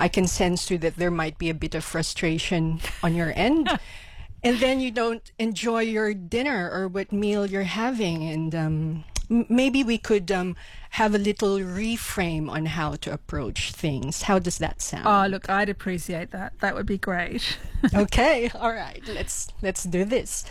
I can sense too that there might be a bit of frustration on your end. And then you don't enjoy your dinner or what meal you're having. And maybe we could have a little reframe on how to approach things. How does that sound? Oh, look, I'd appreciate that. That would be great. Okay, all right. Let's do this.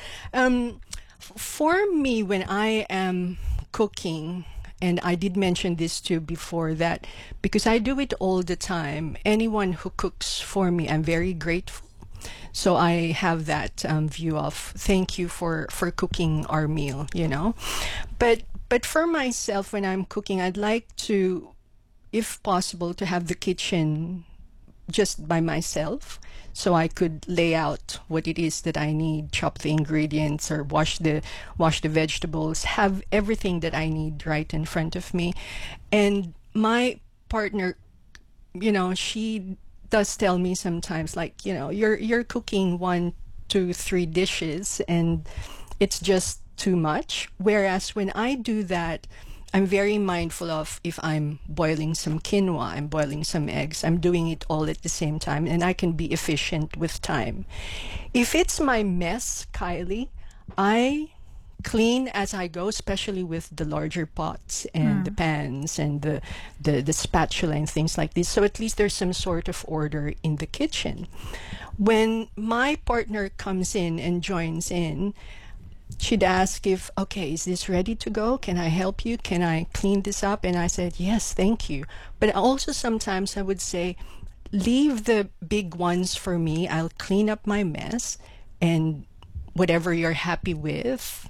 For me, when I am cooking, and I did mention this too before, that because I do it all the time, anyone who cooks for me, I'm very grateful. So I have that view of thank you for cooking our meal, you know. But for myself, when I'm cooking, I'd like to, if possible, to have the kitchen just by myself, so I could lay out what it is that I need, chop the ingredients or wash the vegetables, have everything that I need right in front of me. And my partner, you know, she does tell me sometimes, like, you know, you're cooking 1, 2, 3 dishes and it's just too much. Whereas when I do that, I'm very mindful of, if I'm boiling some quinoa, I'm boiling some eggs, I'm doing it all at the same time, and I can be efficient with time. If it's my mess, Kylie, I clean as I go, especially with the larger pots and the pans and the spatula and things like this. So at least there's some sort of order in the kitchen. When my partner comes in and joins in, she'd ask if, okay, is this ready to go? Can I help you? Can I clean this up? And I said, yes, thank you. But also sometimes I would say, leave the big ones for me. I'll clean up my mess, and whatever you're happy with,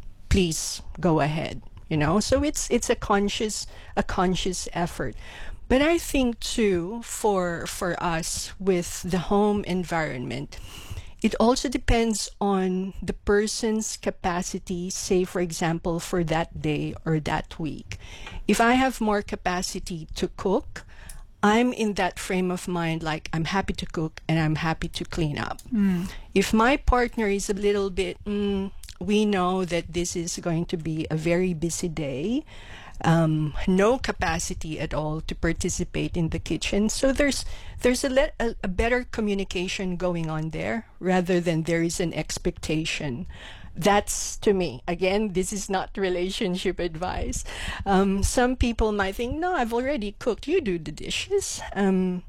please go ahead. You know, so it's a conscious effort. But I think too, for us with the home environment, it also depends on the person's capacity, say, for example, for that day or that week. If I have more capacity to cook, I'm in that frame of mind, like I'm happy to cook and I'm happy to clean up. If my partner is a little bit, we know that this is going to be a very busy day, no capacity at all to participate in the kitchen. So there's a better communication going on there, rather than there is an expectation. That's, to me, again, this is not relationship advice. Some people might think, no, I've already cooked, you do the dishes. And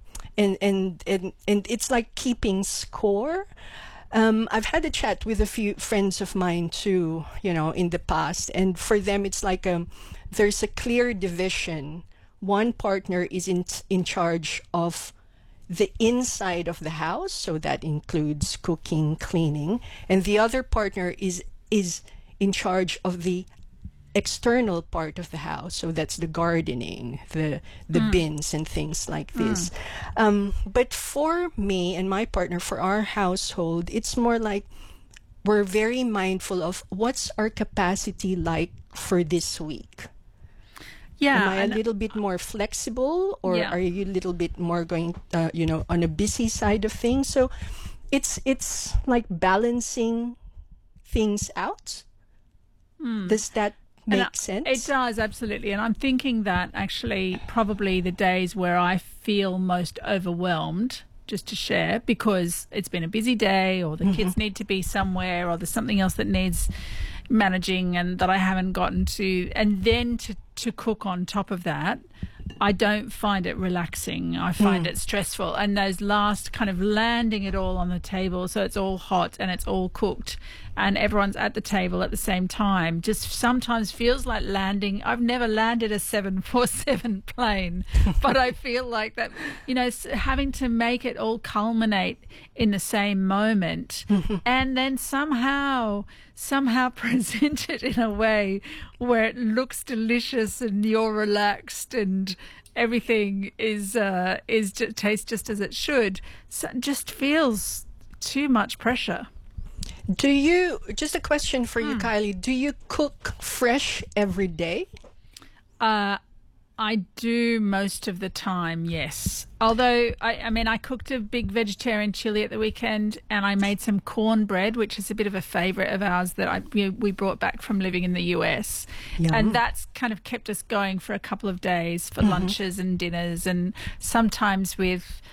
it's like keeping score. I've had a chat with a few friends of mine too, you know, in the past, and for them it's like there's a clear division. One partner is in charge of the inside of the house, so that includes cooking, cleaning, and the other partner is in charge of the external part of the house, so that's the gardening, the bins and things like this. But for me and my partner, for our household, it's more like we're very mindful of what's our capacity like for this week. Yeah. Am I a little bit more flexible, or are you a little bit more going, you know, on a busy side of things? So it's like balancing things out. Does that make sense? It does, absolutely. And I'm thinking that actually probably the days where I feel most overwhelmed, just to share, because it's been a busy day, or the kids need to be somewhere, or there's something else that needs managing and that I haven't gotten to, and then to cook on top of that, I don't find it relaxing. I find it stressful. And those last kind of landing it all on the table, so it's all hot and it's all cooked and everyone's at the table at the same time, just sometimes feels like landing. I've never landed a 747 plane, but I feel like that, you know, having to make it all culminate in the same moment and then somehow present it in a way where it looks delicious and you're relaxed and everything tastes just as it should. So it just feels too much pressure. Do you, just a question for you, Kylie, do you cook fresh every day? I do most of the time, yes. Although, I mean, I cooked a big vegetarian chili at the weekend, and I made some cornbread, which is a bit of a favourite of ours that we brought back from living in the US. Yum. And that's kind of kept us going for a couple of days for lunches and dinners, and sometimes with